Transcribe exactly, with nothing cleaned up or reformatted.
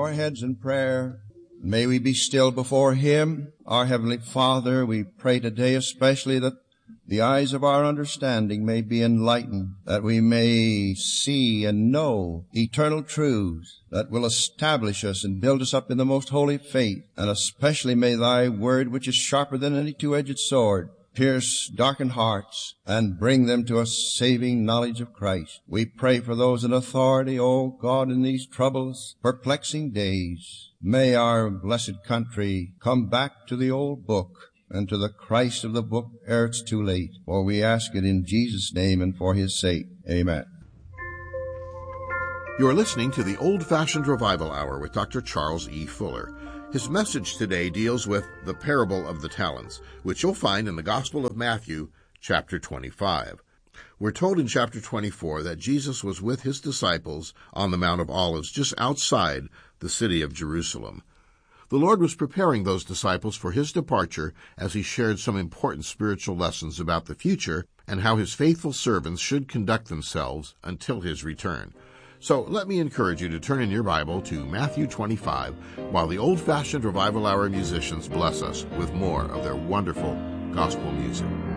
our heads in prayer. May we be still before Him. Our Heavenly Father, we pray today especially that the eyes of our understanding may be enlightened, that we may see and know eternal truths that will establish us and build us up in the most holy faith. And especially may Thy word, which is sharper than any two-edged sword, pierce darkened hearts and bring them to a saving knowledge of Christ. We pray for those in authority, O God, in these troublous, perplexing days. May our blessed country come back to the old book and to the Christ of the book ere it's too late. For we ask it in Jesus' name and for His sake. Amen. You are listening to the Old-Fashioned Revival Hour with Doctor Charles E. Fuller. His message today deals with the parable of the talents, which you'll find in the Gospel of Matthew, chapter twenty-five. We're told in chapter twenty-four that Jesus was with His disciples on the Mount of Olives, just outside the city of Jerusalem. The Lord was preparing those disciples for His departure as He shared some important spiritual lessons about the future and how His faithful servants should conduct themselves until His return. So let me encourage you to turn in your Bible to Matthew twenty-five while the Old-Fashioned Revival Hour musicians bless us with more of their wonderful gospel music.